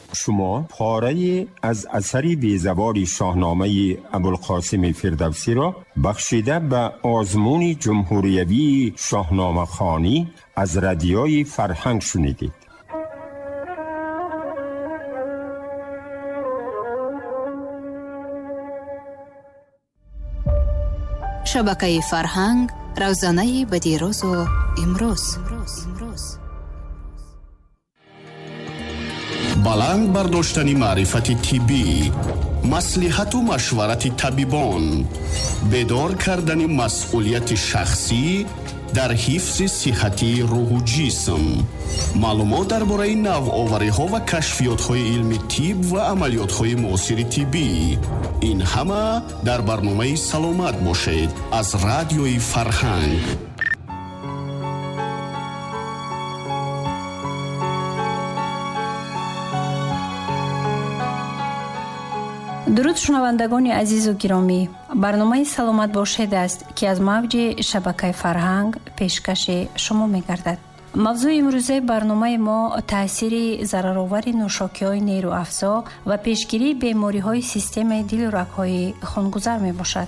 شما پاره‌ای از اثری بی‌زبان شاهنامه ابوالقاسم فردوسی را بخشیده به آزمون جمهوریوی شاهنامه خوانی از رادیوی فرهنگ شنیدید. شبکه فرهنگ روزانه بدیروز و امروز. баланд бардоштани маърифати тиббӣ, маслиҳату машварати табибон, бедор кардани масъулияти шахсӣ дар ҳифзи сиҳати рӯҳу ҷисм, маълумот дар бораи навовариҳо ва кашфиётҳои илми тиб ва амалиётҳои муосири тиббӣ. ин ҳама дар барномаи саломат бошед аз радиои Фарҳанг. дуруд шунавандагони азизу гиромӣ, барномаи саломат бошед аст ки аз мавҷи шабакаи Фарҳанг пешкаши шумо мегардад. мавзӯи имрӯзаи барномаи мо таъсири зараровари нӯшокиҳои нейроафзо ва пешгирии бемориҳои системаи дилу рагҳои хунгузар мебошад.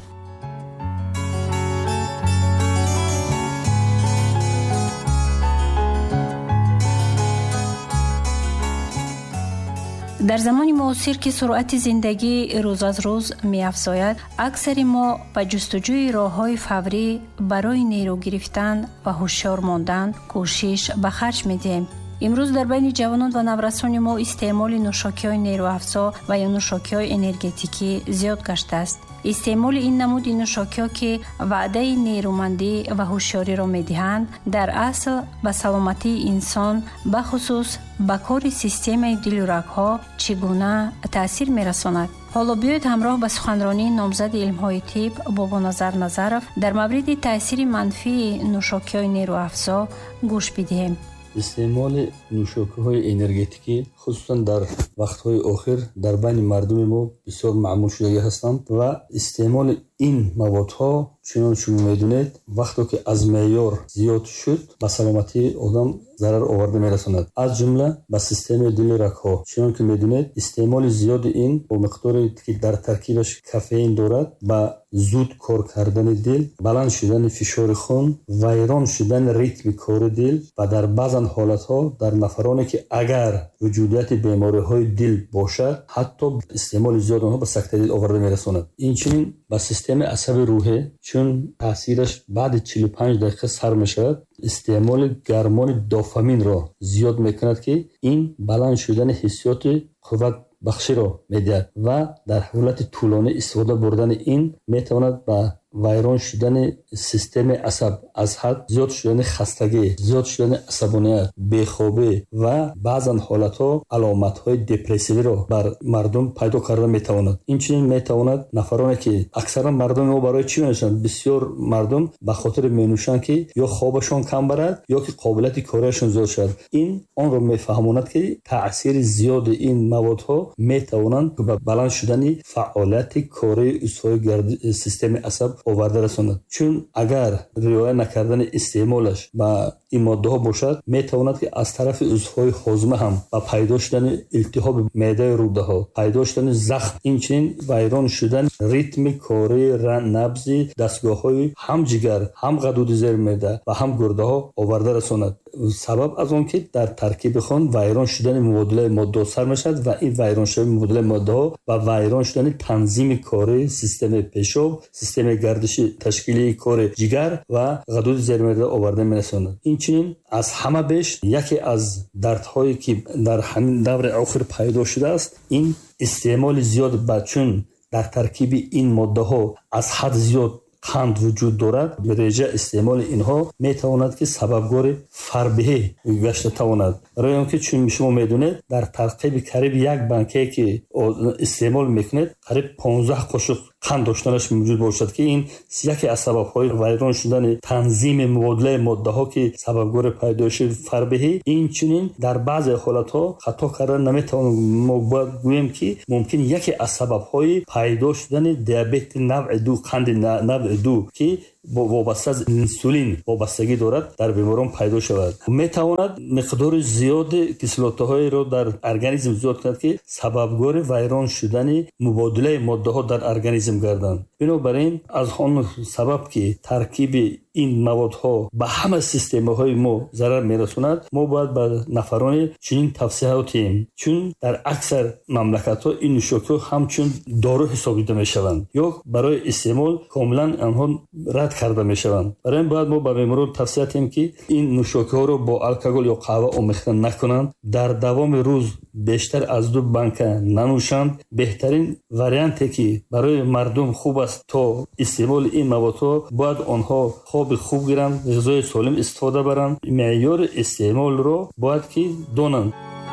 дар замони муосир ки суръати зиндагӣ рӯз аз рӯз меафзояд, аксари мо ба ҷустуҷӯи роҳҳои фаврӣ барои нейро гирифтан ва ҳушёр мондан кӯшиш ба харҷ медиҳем. имрӯз дар байни ҷавонон ва наврасони мо истеъмоли нӯшокиҳои нейроафзо ва ё нӯшокиҳои энергетикӣ зиёд гаштааст. истеъмоли ин намуди нӯшокиҳо ки ваъдаи нейромандӣ ва ҳушёриро медиҳанд, дар асл ба саломатии инсон, бахусус ба кори системаи дилу рагҳо чӣ гуна таъсир мерасонад. ҳоло биёед ҳамроҳ ба суханронии номзади илмҳои тиб Бобоназар Назаров дар мавриди таъсири манфии нӯшокиҳои нейроафзо гӯш бидиҳем. истеъмоли нӯшокиҳои энергетикӣ хусусан дар вақтҳои охир дар байни мардуми мо бисёр маъмул шудагӣ ҳастанд ва истеъмоли ин маводҳо чунон шумо медонед вақте ки аз меъёр зиёд шуд ба саломатии одам зарар оварда мерасонад, аз ҷумла ба системаи дилу рагҳо. чунон ки медонед истеъмоли зиёди ин бо миқдоре ки дар таркибаш кафеин дорад ба зуд кор кардани дил, баланд шудани фишори хун, вайрон шудани ритми кори дил ва дар баъзан ҳолатҳо дар нафароне ки агар вуҷудияти бемориҳои дил бошад, ҳатто истеъмоли зиёд онҳо ба сактаи дил оварда мерасонад. инчунин ба системаи асаби рӯҳӣ чун таъсираш баъди 45 дақиқа сар мешавад, истеъмоли гормони дофаминро зиёд мекунад ки ин баланд шудани ҳиссиёти қувват бахширо медиҳад ва дар ҳолати тӯлонӣ истифода бурдани ин метавонад ба вайрон шудани системаи асаб, аз ҳад зиёд шудани хастагӣ, зиёд шудани асабоният, бехобӣ ва баъзан ҳолатҳо аломатҳои депрессивиро бар мардум пайдо карда метавонад. инчунин метавонад нафароне ки аксаран мардуми мо барои чӣ менӯшанд? бисёр мардум ба хотири менӯшанд ки ё хобашон кам барад ё ки қобилияти корияшон зиёд шавад. ин онро мефаҳмонад ки таъсири зиёди ин маводҳо метавонанд ба баланд шудани фаъолияти кории узвҳои системаи асаб оварда расонад. чун агар риоя накардани истеъмолаш ба ин моддаҳо бошад, метавонад ки аз тарафи узвҳои ҳозима ҳам ба пайдо шудани илтиҳоби меъдаи рӯдаҳо, пайдо шудани захм, инчунин вайрон шудани ритми кории набзи дастгоҳҳои ҳам ҷигар, ҳам ғадуди зермеъда ва ҳам гурдаҳо оварда расонад. сабаб аз он ки дар таркиби хон вайрон шудани мубодилаи моддаҳо сар мешавад ва ин вайрон шудани мубодилаи моддаҳо ва вайрон шудани танзими кории системаи пешоб, системаи гардиши ташкилии кори ҷигар ва ғадуди зермеъда оварда мерасонад. инчунин аз ҳама беш яке аз дардҳое ки дар ҳамин даври охир пайдо шудааст, ин истеъмоли зиёд ба чун дар таркиби ин моддаҳо аз ҳад зиёд қанд вуҷуд дорад, реҷа истеъмоли инҳо метавонад ки сабабгори фарбиҳӣ гашта тавонад. роён ки чун шумо медонед дар тарқиби қариб як банкае ки истеъмол мекунед қариб 15 қошуқ қанд доштанаш мавҷуд бошад ки ин яке аз сабабҳои вайрон шудани танзими мубодилаи моддаҳо ки сабабгори пайдоиши фарбиҳӣ. инчунин дар баъзе ҳолатҳо хато карда наметавонем, мо бояд гӯем ки мумкин яке аз сабабҳои пайдо шудани диабети навъи 2, қанди навъи 2 ки вобаста аз инсулин вобастагӣ дорад дар беморон пайдо шавад. метавонад миқдори зиёди кислотаҳоеро дар организм зиёд кунад ки сабабгори вайрон шудани мубодилаи моддаҳо дар организм гарданд. бинобар ин аз он сабаб ки таркиби ин маводҳо ба ҳама системаҳои мо зарар мерасонад, мо бояд ба нафароне чунин тавсия диҳем, чун дар аксар мамлакатҳо ин нӯшокиҳо ҳамчун дору ҳисобида мешаванд ё барои истеъмол комилан онҳо рад карда мешаванд. барои ин бояд мо ба беморон тавсия диҳем ки ин нӯшокиҳоро бо алкогол ё қаҳва омехта накунанд, дар давоми рӯз бештар аз 2 банка нанӯшанд. беҳтарин варианте ки барои мардум хуб аст то истеъмоли ин маводҳо, бояд онҳо хоби хуб гиранд, ғизои солим истифода баранд, меъёри истеъмолро бояд ки донанд.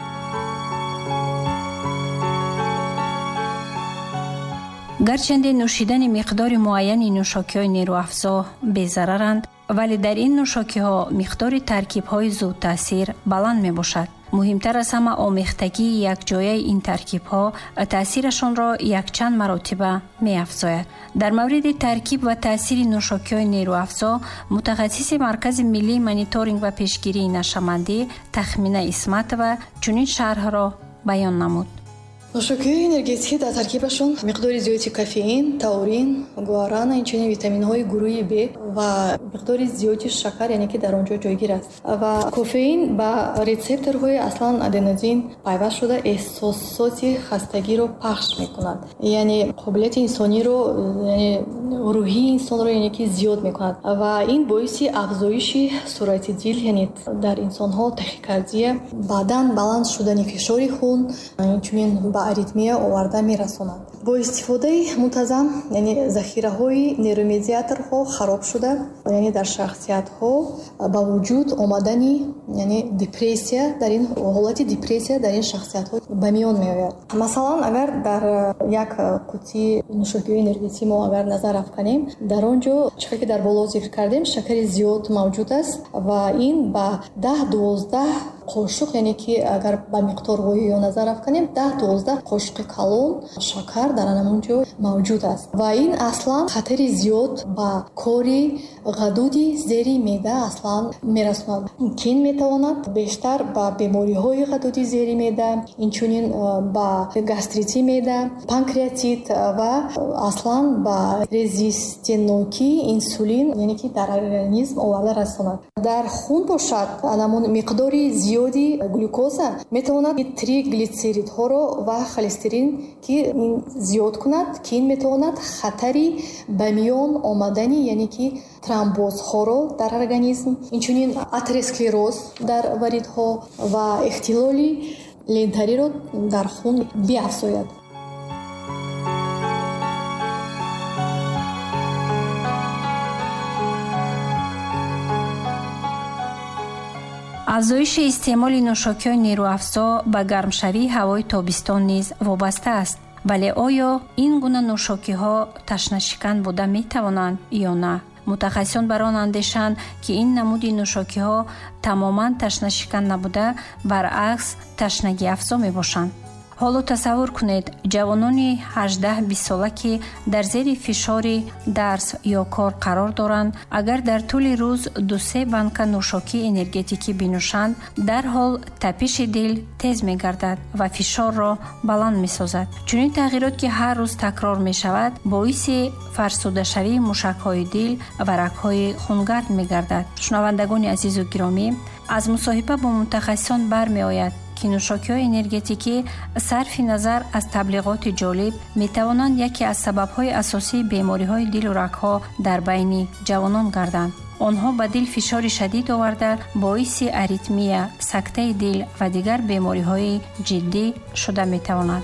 гарчанде нӯшидани миқдори муайяни нӯшокиҳои нерӯафзо безараранд, вале дар ин нӯшокиҳо миқдори таркибҳои зудтаъсир баланд мебошад. муҳимтар аз ҳама омехтагии якҷояи ин таркибҳо таъсирашонро якчанд маротиба меафзояд. дар мавриди таркиб ва таъсири нӯшокиҳои нерӯафзо мутахассиси маркази миллии мониторинг ва пешгирии нашамандӣ Тахмина Исматова чунин шарҳро баён намуд. нӯшокиҳои энергетикӣ дар таркибашон миқдори зиёди кофеин, таурин, гуарана, инчунин витаминҳои гурӯҳи Б ва миқдори зиёди шакар, яъне ки дар он ҷо ҷойгир аст. ва кофеин ба рецепторҳои аслан аденозин пайваст шуда эҳсосоти хастагиро пахш мекунад. яъне қобилияти инсониро, яъне рӯҳии инсонро яъне ки зиёд мекунад ва ин боиси афзоиши суръати дил, яъне дар инсонҳо тахикардия, баъдан баланд шудани фишори хун, инчунин аритмия оварда мерасонад. бо истифодаи мунтазам, яъне захираҳои нейромедиаторҳо хароб шуда, яъне дар шахсиятҳо ба вуҷуд омадани, яъне депрессия, дар ин ҳолати депрессия дар ин шахсиятҳо ба миён меояд. масалан, агар дар як қутӣ нӯшокиҳои энергетикӣ мо агар назар афканем, дар он ҷо чӣ ки дар боло зикр кардем, шакари зиёд мавҷуд аст ва ин ба 10-12 қошуқ, яъне ки агар ба миқдорҳои ё назар афканем, 10-12 қошуқи калон шакар дар анамон ҷо мавҷуд аст ва ин аслан хатари зиёд ба кори ғадуди зери меъда аслан мерасонад. ки ин метавонад бештар ба бемориҳои ғадуди зери меъда, инчунин ба гастрити меъда, панкреатит ва аслан ба резистентнокии инсулин, яъне ки дар организм оварда расонад. дар хун бошад анамон миқдори зиёди глюкоза метавонад триглитсеридҳоро ва холестерин ки ин зиёд кунад, ки ин метавонад хатари ба миён омадани, яъне ки тромбозҳоро дар организм, инчунин атеросклероз дар варидҳо ва ихтилоли лентариро дар хун биафзояд. афзоиши истеъмоли нӯшокиҳои нерӯафзо ба гармшавии ҳавои тобистон низ вобаста аст. вале оё ин гуна нӯшокиҳо ташнашикан буда метавонанд ё на? мутахассисон бар он андешанд ки ин намуди нӯшокиҳо тамоман ташнашикан набуда, баръакс ташнагиафзо мебошанд. ҳоло тасаввур кунед, ҷавонони 18-20 сола ки дар зери фишори дарс ё кор қарор доранд, агар дар тӯли рӯз 2-3 банка нӯшокии энергетикӣ бинӯшанд, дарҳол тапиши дил тез мегардад ва фишорро баланд месозад. чунин тағйирот ки ҳар рӯз такрор мешавад, боиси фарсудашавии мушакҳои дил ва рагҳои хунгард мегардад. шунавандагони азизу гиромӣ, аз мусоҳиба бо мутахассисон бармеояд ки нӯшокиҳои энергетикӣ сарфи назар аз таблиғоти ҷолиб метавонанд яке аз сабабҳои асосии бемориҳои дилу рагҳо дар байни ҷавонон гарданд. онҳо ба дил фишори шадид оварда боиси аритмия, сактаи дил ва дигар бемориҳои ҷиддӣ шуда метавонанд.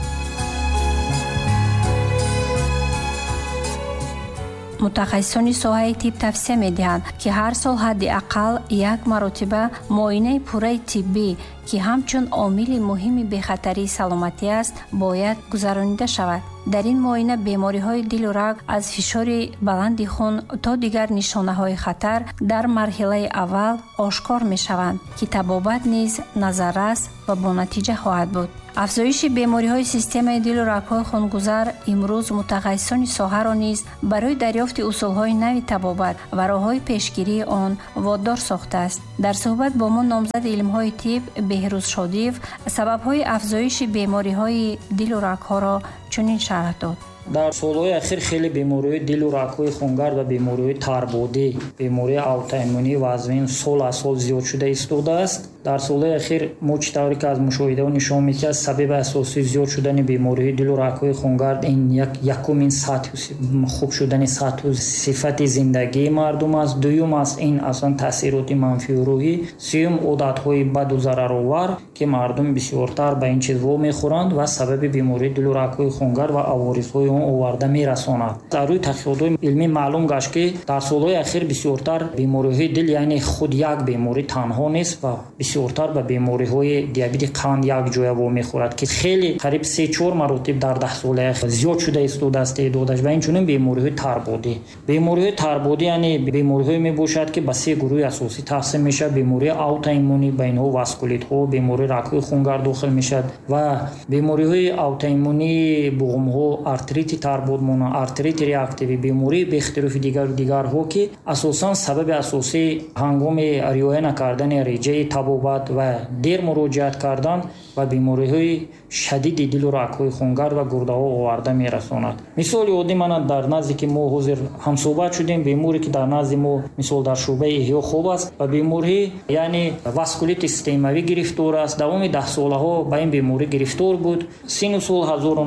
мутахассисони соҳаи тиб тавсия медиҳанд ки ҳар сол ҳадди ақал 1 маротиба муоинаи пурраи тиббӣ ки ҳамчун омили муҳими бехатарии саломатӣ аст, бояд гузаронида шавад. дар ин муоина бемориҳои дилу раг аз фишори баланди хун то дигар нишонаҳои хатар дар марҳилаи аввал ошкор мешаванд, ки табобат низ назаррас ва бонатиҷа хоҳад буд. афзоиши бемориҳои системаи дилу рагҳои хунгузар имрӯз мутахассисони соҳаро низ барои дарёфти усулҳои нави табобат ва роҳҳои пешгирии он воддор сохтааст. дар суҳбат бо мо номзади илмҳои тиб Беҳрӯз Шодиев сабабҳои афзоиши бемориҳои дилу рагҳоро чунин шарҳ дод. дар солҳои ахир хеле бемориҳои дилу рагҳои хунгард ва бемориҳои тарбодӣ, бемории аутоиммунӣ вазнин сол аз сол зиёд шуда истодааст. дар солҳои ахир мо чӣ тавре ки аз мушоҳидаҳо нишон мекунад, сабаби асосии зиёд шудани бемориҳои дилу рагҳои хунгард ин якумин хуб шудани сатҳу сифати зиндагии мардум аст, дуюм аст ин аслан таъсироти манфию рӯҳӣ, сеюм одатҳои баду зараровар ки мардум бисёртар ба ин чиз вомехӯранд ва сабаби бемории дилу рагҳои хунгард ва аворисҳои оварда мерасонад. дар рӯи таҳқиқотҳои илмӣ маълум гашт ки дар солҳои ахир бисёртар бемориҳои дил яъне худ як беморӣ танҳо нест ва бисёртар ба бемориҳои диабети қанд якҷоя вомехӯрад ки хеле қариб 3-4 маротиб дар 10 солаи ахир зиёд шуда истодааст теъдодаш. ва инчунин бемориҳои тарбодӣ. бемориҳои тарбодӣ яъне бемориҳое мебошад ки ба 3 гурӯҳи асосӣ тақсим мешавад. бемории аутоиммунӣ, ба инҳо васкулитҳо, бемории рагҳои хунгард дохил мешавад ва бемориҳои аутоиммунии буғумҳо, артрити тарбод монанд артрити реактивӣ, бемории бехтирофи дигарҳо ки асосан сабаби асосии ҳангоми риоя накардани реҷаи табобат ва дер муроҷиат кардан ва бемориҳои шадиди дилу рагҳои хунгард ва гурдаҳо оварда мерасонад. мисоли оддӣ манад дар назди ки мо ҳозир ҳамсӯҳбат шудем, беморе ки дар назди мо мисол дар шӯъбаи эҳё хоб аст ва беморӣ яъне васкулити системавӣ гирифтор аст. давоми 10 солаҳо ба ин беморӣ гирифтор буд. сину сол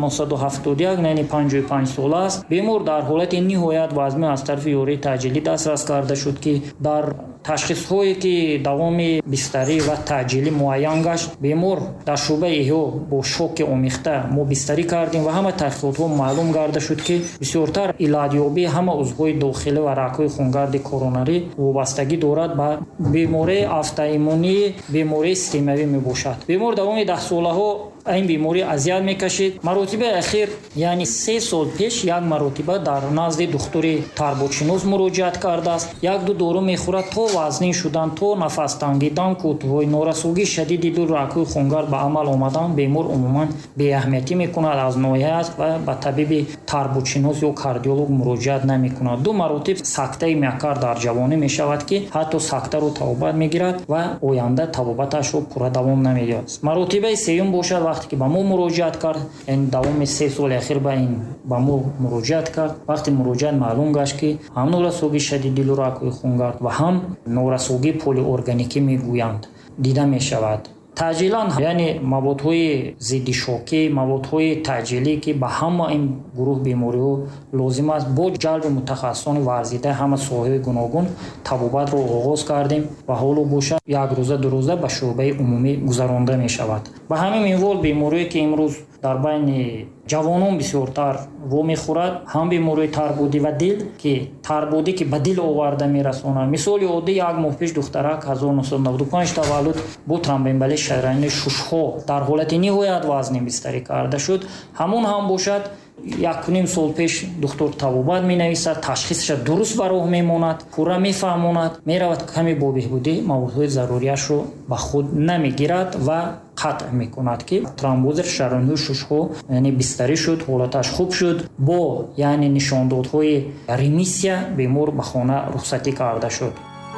1971 яъне 55 сол аст. бемор дар ҳолати ниҳоят вазмин аз тарафи ёрии таъҷилӣ дастрас карда шуд ки дар ташхисҳое ки давоми бистарӣ ва таъҷилӣ муайян гашт, бемор дар шӯъбаи эҳё бо шоки омехта мо бистарӣ кардем ва ҳама таҳқиқотҳо маълум гарда шуд ки бисёртар илlatёбии ҳама узвҳои дохилӣ ва рагҳои хунгарди коронарӣ вобастагӣ дорад ба бемории автоиммунӣ, бемории системавӣ мебошад. бемор давоми 10 солаҳо این بیماری اذیت میکشید. مراتب اخیر یعنی 3 سال پیش یک مرتبه در نزد دکتر تربوتشناس مراجعت کرده است. یک دو دارو میخورد تا وزنی شدن، تا نفس تنگیدن، کوتاهی نارسایی شدید دل رگ‌های خونگرد به عمل آمدن بیمار عموما بی اهمیتی میکند از ناحیه است و به طبیب تربوتشناس یا کاردیولوگ مراجعت نمیکند. دو مراتب سکته میاکارد در جوانی میشود که حتی سکته رو توبت میگیرد و آینده توبتش رو پوره دوام نمیدهد. مراتب سوم باشد وقتی که به ما مراجعت کرد، این دوام 3 سال اخیر به ما مراجعت کرد. وقتی مراجعت معلوم گشت که هم نارسایی شدید دل و رگ‌های خونگرد و هم نارسایی پلی ارگانیکی میگویند دیده میشود. تعجیلاً یعنی موادهای ضد شوکی، موادهای تعجیلی که به همه این گروه بیماری‌ها لازم است با جلب متخصصان ورزیده همه ساحه‌های گوناگون طبابت را آغاز کردیم و حالا باشد یک روزه دو روزه به شعبه عمومی گذرانده می شود. به همین منوال بیماری‌ای که امروز در بین جوانان بسیارتر وامی خورد، هم بیماری تربودی و دل که تربودی که به دل آورده میرساند. مثال عادی یک ماه پیش دخترک 1995 تولد با ترومبومبولی شریانی شش‌ها در حالت نهایت وزنی بستری کرده شد. همون هم باشد 1.5 سال پیش دکتر طبابت می نویسد، تشخیصش درست بر راه میماند، پورا میفهماند، میرود کمی با بهبودی موادهای ضروریش رو به خود نمیگیرد و قطع میکند که ترومبوز شریانی شش‌ها یعنی بستری شد، حالتش خوب شد، با یعنی نشاندادهای ریمیسیا بیمار به خانه رخصتی کرده شد.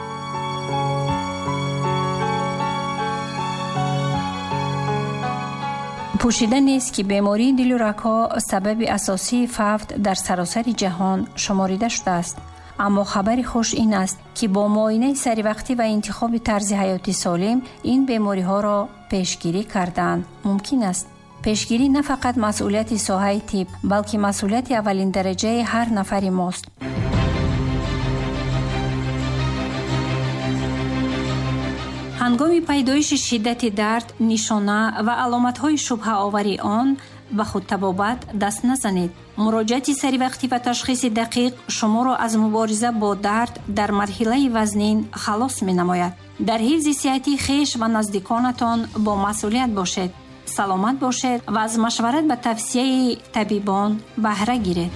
پوشیده نیست که بیماری دل و رگ‌ها سبب اساسی فوت در سراسر جهان شماریده شده است. اما خبر خوش این است که با معاینه سری وقتی و انتخاب طرز حیاتی سالم این بیماری ها را پیشگیری کردن ممکن است. پیشگیری نه فقط مسئولیت ساحه طب بلکه مسئولیت اولین درجه هر نفر ماست. هنگام پیدایش شدت درد، نشانه و علامت‌های شبهه آوری آن به خود طبابت دست نزنید. مراجعت سری وقتی و تشخیص دقیق شما را از مبارزه با درد در مرحله وزنین خلاص می نماید. در حفظ صحت خویش و نزدیکانتان با مسئولیت باشید. саломат бошед ва аз машварат ба тавсияи табибон баҳра гиред.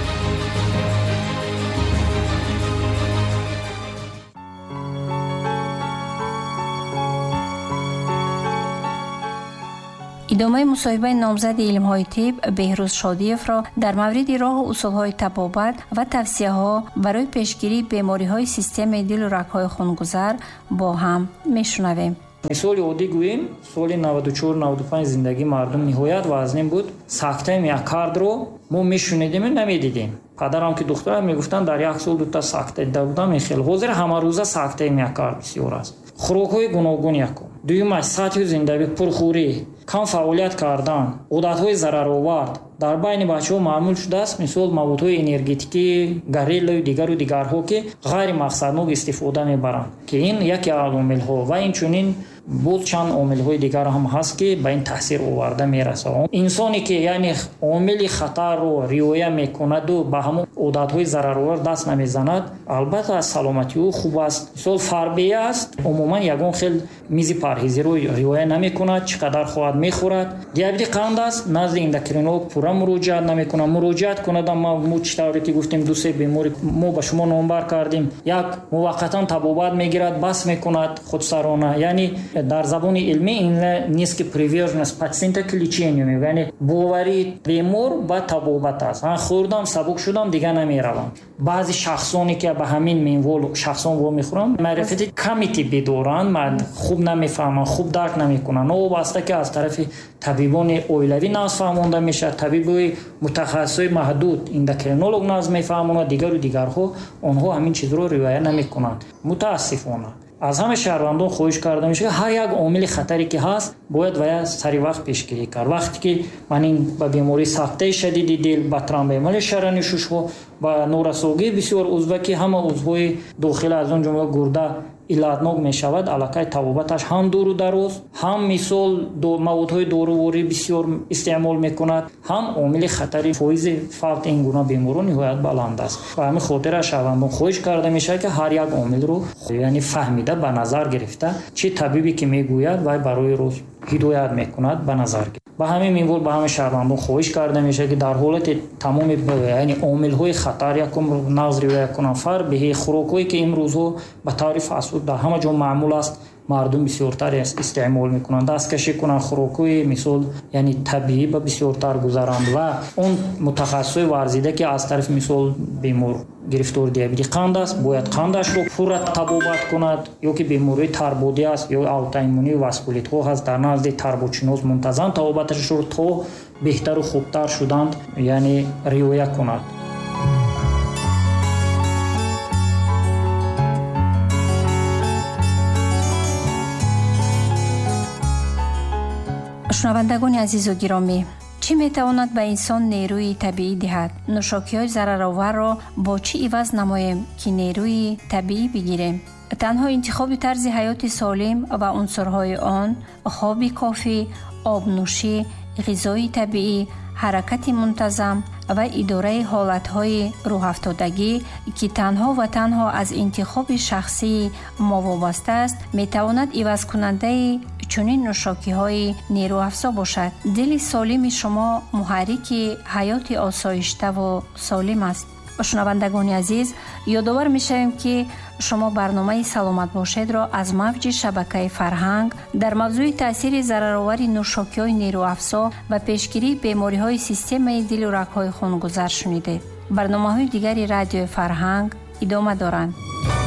идомаи мусоҳибаи номзади илмҳои тиб Беҳрӯз Шодиевро дар мавриди роҳу усулҳои табобат ва тавсияҳо барои пешгирии бемориҳои системаи дилу рагҳои хунгузар бо ҳам мешунавем. мисоли оддӣ гӯем, соли 94-95 зиндагии мардум ниҳоят вазнин буд. сактаи миокардро мо мешунидиму намедидем. падарам ки духтурам мегуфтанд дар як сол дута сакта дида будам. мехел ҳозир ҳамарӯза сактаи миокард бисёр аст. хӯрокҳои гуногун якум, дуюмаш сатҳи зиндагӣ пурхӯрӣ, кам фаъолият кардан, одатҳои зараровард дар байни бачаҳо маъмул шудааст. мисол маводҳои энергетикӣ, гореллаю дигару дигарҳо ки ғайримақсаднок истифода мебаранд, ки ин яке аз омилҳо ва инчунин буд чанд омилҳои дигар ҳам ҳаст ки ба ин таъсир оварда мерасад. инсоне ки яъне омили хатарро риоя мекунаду ба ҳамон одатҳои зараровар даст намезанад, албатта саломатии ӯ хуб аст. мисол фарбея аст, умуман ягон хел мизи парҳезиро риоя намекунад, чӣ қадар хоҳад мехӯрад. диабети қанд аст, назди эндокринолог пурра муроҷиат намекунад. муроҷиат кунада мо чӣ тавре ки гуфтем дусе бемори мо ба шумо номбар кардем, як муваққатан табобат мегирад, бас мекунад худсарона. яъне дар забони илмӣ ин нест ки приверженность пациента к лечению, яъне бовари бемор ба табобат аст. хӯрдам сабук шудам дига намеравам. баъзи шахсоне ки ба ҳамин минвол шахсон во мехӯранд маърифати ками тиббӣ доранд, хуб намефаҳманд, хуб дарк намекунанд. новобаста ки аз тарафи табибони оилавӣ назм фаҳмонда мешавад, табибои мутахассисои маҳдуд, эндокринолог назм мефаҳмонад, дигару дигарҳо онҳо ҳамин чизро риоя намекунанд. мутаассифона аз ҳама шаҳрвандон хоҳиш карда мешавад ҳар як омили хатаре ки ҳаст бояд вая сари вақт пешгирӣ кард. вақте ки ман ин ба бемории сактаи шадиди дил, ба тромбоэмболия шарани шушҳо, ба норасогии бисёр узва ки ҳама узвҳои дохила аз он ҷумла гурда иллатнок мешавад, аллакай табобаташ ҳам дуру дароз, ҳам мисол маводҳои доруворӣ бисёр истеъмол мекунад, ҳам омили хатари фоизи фавти ин гуна беморӣ ниҳоят баланд аст. ба ҳамин хотира шаҳрвандон хоҳиш карда мешавад ки ҳар як омилро яъне фаҳмида ба назар гирифта, чӣ табибе ки мегӯяд вай барои рӯз ҳидоят мекунад ба назар гирифт. ба ҳамин минвол ба ҳама шаҳрвандон хоҳиш карда мешавад ки дар ҳолати тамоми яъне омилҳои хатар якум нағз риоя кунанд. фарбеҳи хӯрокҳое ки имрӯзҳо ба таври фасуд дар ҳама ҷо маъмул аст, мардум бисёртар истеъмол мекунанд. дасткашӣ кунанд, хӯрокҳои мисол яъне табиӣ ба бисёртар гузаранд ва он мутахассисои варзида ки аз тарафи мисол бемор гирифтори диабети қанд аст, бояд қандашро пурра табобат кунад, ё ки бемории тарбодӣ аст ё аутоиммунии васкулитҳо ҳаст, дар назди тарбодшинос мунтазам табобаташро то беҳтару хубтар шуданд яъне риоя кунад. шунавандагони азизу гиромӣ, чӣ метавонад ба инсон нерӯи табиӣ диҳад? нӯшокиҳои зарароварро бо чӣ иваз намоем ки нерӯи табиӣ бигирем? танҳо интихоби тарзи ҳаёти солим ва унсурҳои он, хоби кофӣ, обнӯшӣ, ғизои табиӣ, ҳаракати мунтазам ва идораи ҳолатҳои рӯҳафтодагӣ ки танҳо ва танҳо аз интихоби шахсии мо вобаста аст, метавонад ивазкунандаи чунин нӯшокиҳои нерӯафзо бошад. дили солими шумо муҳаррики ҳаёти осоиштаву солим аст. шунавандагони азиз, ёдовар мешавем ки шумо барномаи саломат бошедро аз мавҷи шабакаи фарҳанг дар мавзӯи таъсири зараровари нӯшокиҳои нерӯафзо ва пешгирии бемориҳои системаи дилу рагҳои хунгузар шунидед. барномаҳои дигари радиои фарҳанг идома доранд.